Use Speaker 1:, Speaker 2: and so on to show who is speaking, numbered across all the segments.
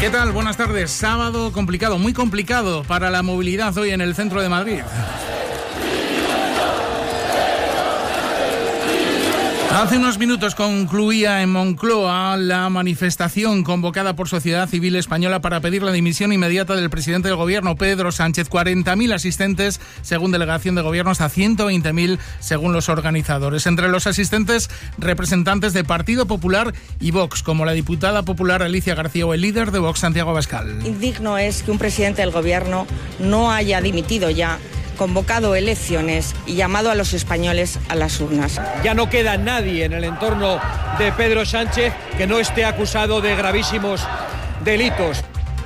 Speaker 1: ¿Qué tal? Buenas tardes. Sábado complicado, muy complicado para la movilidad hoy en el centro de Madrid. Hace unos minutos concluía en Moncloa la manifestación convocada por Sociedad Civil Española para pedir la dimisión inmediata del presidente del Gobierno, Pedro Sánchez. 40.000 asistentes, según delegación de Gobierno, hasta 120.000, según los organizadores. Entre los asistentes, representantes de Partido Popular y Vox, como la diputada popular Alicia García o el líder de Vox, Santiago Abascal.
Speaker 2: Indigno es que un presidente del Gobierno no haya dimitido ya, convocado elecciones y llamado a los españoles a las urnas.
Speaker 3: Ya no queda nadie en el entorno de Pedro Sánchez que no esté acusado de gravísimos delitos.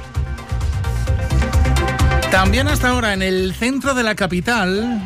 Speaker 1: También hasta ahora en el centro de la capital.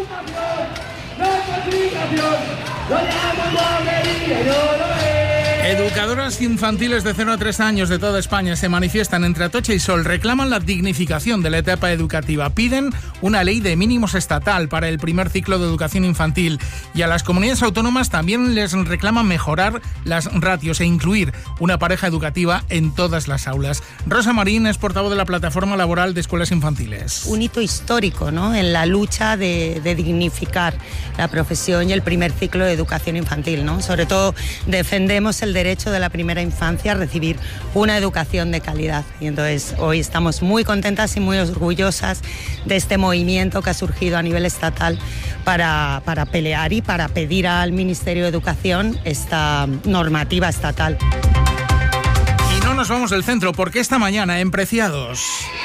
Speaker 1: Educadoras infantiles de 0 a 3 años de toda España se manifiestan entre Atocha y Sol, reclaman la dignificación de la etapa educativa, piden una ley de mínimos estatal para el primer ciclo de educación infantil y a las comunidades autónomas también les reclaman mejorar las ratios e incluir una pareja educativa en todas las aulas. Rosa Marín es portavoz de la Plataforma Laboral de Escuelas Infantiles.
Speaker 4: Un hito histórico, ¿no?, en la lucha de dignificar la profesión y el primer ciclo de educación infantil, ¿no? Sobre todo defendemos el derecho de la primera infancia a recibir una educación de calidad. Y entonces hoy estamos muy contentas y muy orgullosas de este movimiento que ha surgido a nivel estatal para pelear y para pedir al Ministerio de Educación esta normativa estatal.
Speaker 1: Y no nos vamos del centro porque esta mañana en Preciados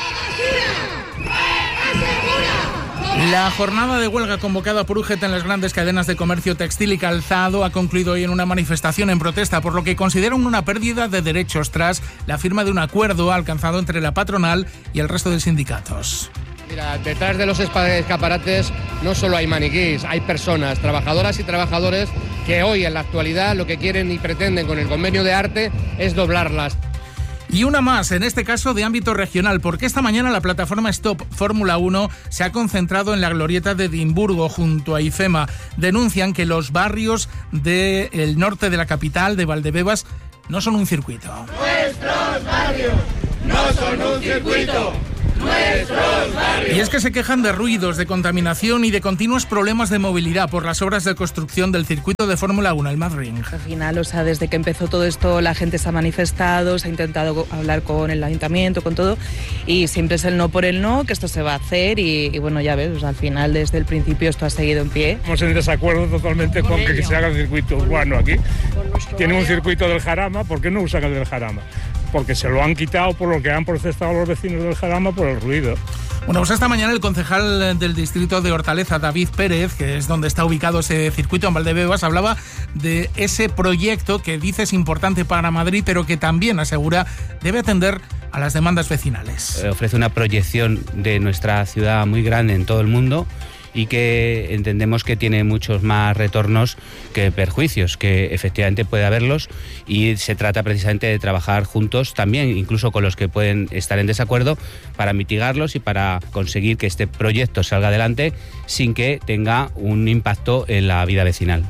Speaker 1: la jornada de huelga convocada por UGT en las grandes cadenas de comercio textil y calzado ha concluido hoy en una manifestación en protesta por lo que consideran una pérdida de derechos tras la firma de un acuerdo alcanzado entre la patronal y el resto de sindicatos.
Speaker 5: Mira, detrás de los escaparates no solo hay maniquís, hay personas, trabajadoras y trabajadores que hoy en la actualidad lo que quieren y pretenden con el convenio de arte es doblarlas.
Speaker 1: Y una más, en este caso de ámbito regional, porque esta mañana la plataforma Stop Fórmula 1 se ha concentrado en la glorieta de Edimburgo junto a IFEMA. Denuncian que los barrios del norte de la capital, de Valdebebas, no son un circuito.
Speaker 6: Nuestros barrios no son un circuito.
Speaker 1: Y es que se quejan de ruidos, de contaminación y de continuos problemas de movilidad por las obras de construcción del circuito de Fórmula 1, el Madrid.
Speaker 7: Al final, desde que empezó todo esto, la gente se ha manifestado, se ha intentado hablar con el ayuntamiento, con todo, y siempre es el no por el no, que esto se va a hacer y bueno, ya ves, al final, desde el principio esto ha seguido en pie.
Speaker 8: Estamos en desacuerdo totalmente con que se haga el circuito urbano aquí. Tiene un circuito del Jarama, ¿por qué no usan el del Jarama? Porque se lo han quitado por lo que han protestado los vecinos del Jarama por el ruido.
Speaker 1: Bueno, pues esta mañana el concejal del distrito de Hortaleza, David Pérez, que es donde está ubicado ese circuito en Valdebebas, hablaba de ese proyecto que dice es importante para Madrid, pero que también asegura debe atender a las demandas vecinales.
Speaker 9: Ofrece una proyección de nuestra ciudad muy grande en todo el mundo y que entendemos que tiene muchos más retornos que perjuicios, que efectivamente puede haberlos, y se trata precisamente de trabajar juntos también, incluso con los que pueden estar en desacuerdo, para mitigarlos y para conseguir que este proyecto salga adelante sin que tenga un impacto en la vida vecinal.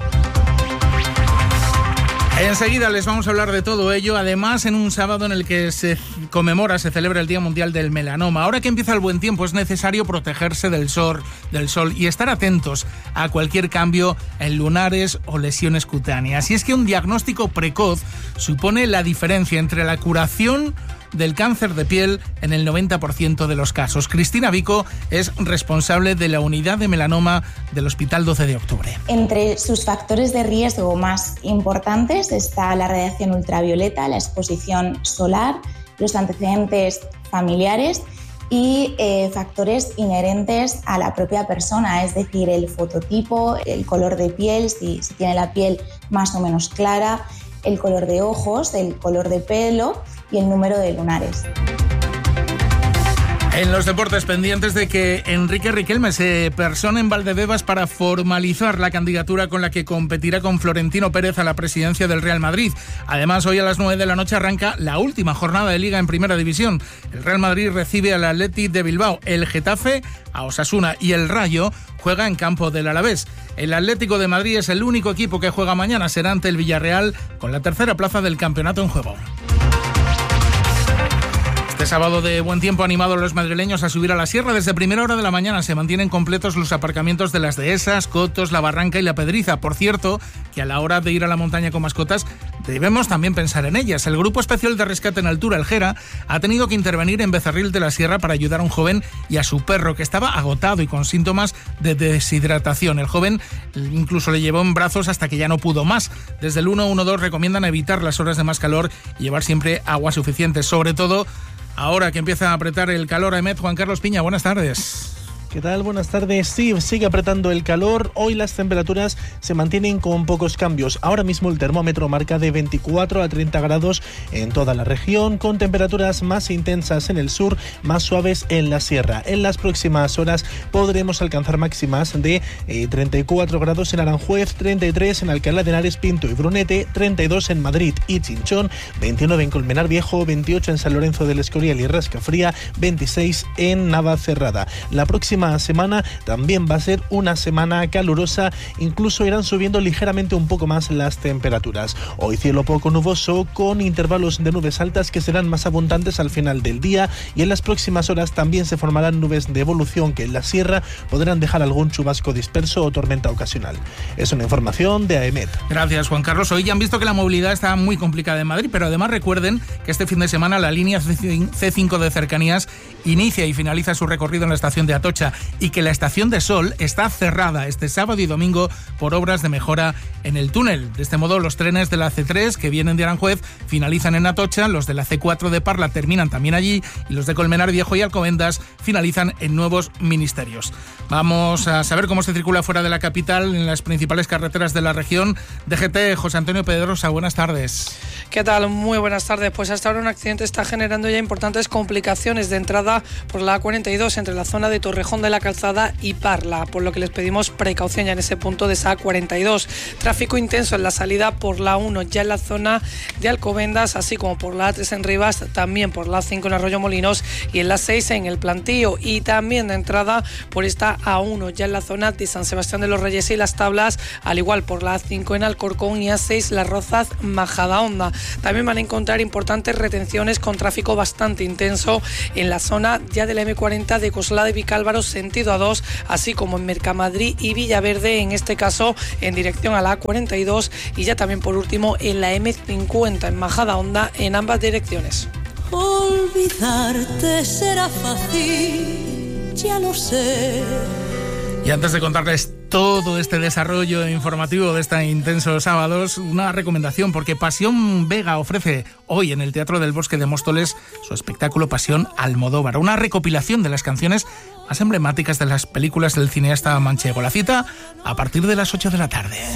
Speaker 1: Enseguida les vamos a hablar de todo ello, además en un sábado en el que se celebra el Día Mundial del Melanoma. Ahora que empieza el buen tiempo es necesario protegerse del sol y estar atentos a cualquier cambio en lunares o lesiones cutáneas. Y es que un diagnóstico precoz supone la diferencia entre la curación del cáncer de piel en el 90% de los casos. Cristina Vico es responsable de la unidad de melanoma del Hospital 12 de Octubre.
Speaker 10: Entre sus factores de riesgo más importantes está la radiación ultravioleta, la exposición solar, los antecedentes familiares y factores inherentes a la propia persona, es decir, el fototipo, el color de piel, si tiene la piel más o menos clara, el color de ojos, el color de pelo y el número de lunares.
Speaker 1: En los deportes, pendientes de que Enrique Riquelme se persone en Valdebebas para formalizar la candidatura con la que competirá con Florentino Pérez a la presidencia del Real Madrid. Además, hoy a las 9 de la noche arranca la última jornada de Liga en Primera División. El Real Madrid recibe al Athletic de Bilbao, el Getafe a Osasuna y el Rayo juega en campo del Alavés. El Atlético de Madrid es el único equipo que juega mañana, será ante el Villarreal con la tercera plaza del campeonato en juego. Este sábado de buen tiempo ha animado a los madrileños a subir a la sierra. Desde primera hora de la mañana se mantienen completos los aparcamientos de las Dehesas, Cotos, La Barranca y La Pedriza. Por cierto, que a la hora de ir a la montaña con mascotas debemos también pensar en ellas. El Grupo Especial de Rescate en Altura, el GERA, ha tenido que intervenir en Becerril de la Sierra para ayudar a un joven y a su perro, que estaba agotado y con síntomas de deshidratación. El joven incluso le llevó en brazos hasta que ya no pudo más. Desde el 112 recomiendan evitar las horas de más calor y llevar siempre agua suficiente, sobre todo ahora que empieza a apretar el calor. EMET, Juan Carlos Piña, buenas tardes.
Speaker 11: ¿Qué tal? Buenas tardes. Sí, sigue apretando el calor. Hoy las temperaturas se mantienen con pocos cambios. Ahora mismo el termómetro marca de 24 a 30 grados en toda la región, con temperaturas más intensas en el sur, más suaves en la sierra. En las próximas horas podremos alcanzar máximas de 34 grados en Aranjuez, 33 en Alcalá de Henares, Pinto y Brunete, 32 en Madrid y Chinchón, 29 en Colmenar Viejo, 28 en San Lorenzo del Escorial y Rascafría, 26 en Navacerrada. La próxima semana también va a ser una semana calurosa, incluso irán subiendo ligeramente un poco más las temperaturas. Hoy cielo poco nuboso, con intervalos de nubes altas que serán más abundantes al final del día, y en las próximas horas también se formarán nubes de evolución que en la sierra podrán dejar algún chubasco disperso o tormenta ocasional. Es una información de AEMET.
Speaker 1: Gracias, Juan Carlos. Hoy ya han visto que la movilidad está muy complicada en Madrid, pero además recuerden que este fin de semana la línea C5 de cercanías inicia y finaliza su recorrido en la estación de Atocha, y que la estación de Sol está cerrada este sábado y domingo por obras de mejora en el túnel. De este modo, los trenes de la C3 que vienen de Aranjuez finalizan en Atocha, los de la C4 de Parla terminan también allí, y los de Colmenar Viejo y Alcobendas finalizan en Nuevos Ministerios. Vamos a saber cómo se circula fuera de la capital en las principales carreteras de la región. DGT, José Antonio Pedrosa, buenas tardes.
Speaker 12: ¿Qué tal? Muy buenas tardes. Pues hasta ahora un accidente está generando ya importantes complicaciones de entrada por la A42 entre la zona de Torrejón de la Calzada y Parla, por lo que les pedimos precaución ya en ese punto de esa A42. Tráfico intenso en la salida por la 1 ya en la zona de Alcobendas, así como por la A3 en Rivas, también por la A5 en Arroyo Molinos y en la 6 en el Plantío, y también de entrada por esta A1 ya en la zona de San Sebastián de los Reyes y Las Tablas, al igual por la A5 en Alcorcón y A6 Las Rozas Majadahonda. También van a encontrar importantes retenciones con tráfico bastante intenso en la zona ya de la M40 de Coslada de Vicálvaro sentido A2, así como en Mercamadrid y Villaverde, en este caso en dirección a la A42, y ya también por último en la M50 en Majadahonda en ambas direcciones.
Speaker 13: Olvidarte será fácil, ya lo sé.
Speaker 1: Y antes de contarles todo este desarrollo informativo de este intenso sábados, una recomendación, porque Pasión Vega ofrece hoy en el Teatro del Bosque de Móstoles su espectáculo Pasión Almodóvar, una recopilación de las canciones más emblemáticas de las películas del cineasta manchego. La cita a partir de las 8 de la tarde.